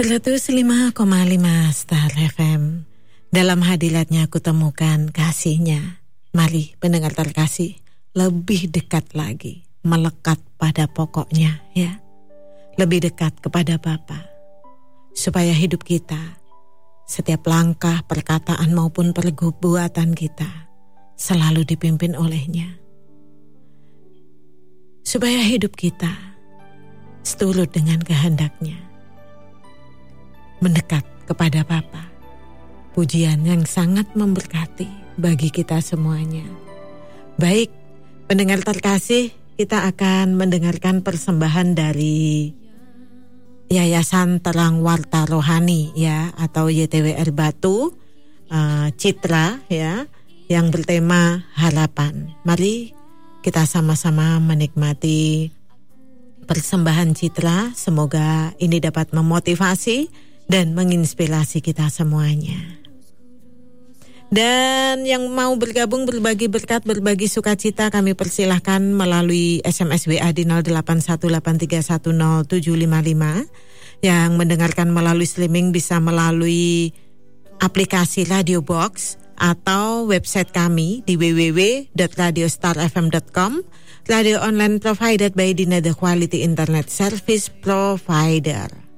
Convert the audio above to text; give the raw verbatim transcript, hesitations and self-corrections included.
seratus lima koma lima Star F M. Dalam hadiratnya aku temukan kasihnya. Mari pendengar terkasih, lebih dekat lagi, melekat pada pokoknya ya. Lebih dekat kepada Bapa. Supaya hidup kita, setiap langkah, perkataan maupun perbuatan kita selalu dipimpin olehnya. Supaya hidup kita seturut dengan kehendaknya. Mendekat kepada Bapa. Pujian yang sangat memberkati bagi kita semuanya. Baik, pendengar terkasih, kita akan mendengarkan persembahan dari Yayasan Terang Warta Rohani ya, atau Y T W R Batu uh, Citra ya, yang bertema harapan. Mari kita sama-sama menikmati persembahan Citra. Semoga ini dapat memotivasi dan menginspirasi kita semuanya. Dan yang mau bergabung, berbagi berkat, berbagi sukacita, kami persilahkan melalui S M S W A di nol delapan satu delapan tiga satu nol tujuh lima lima. Yang mendengarkan melalui streaming bisa melalui aplikasi Radio Box atau website kami di w w w dot radio star f m dot com. Radio online provided by Dina, the quality internet service provider.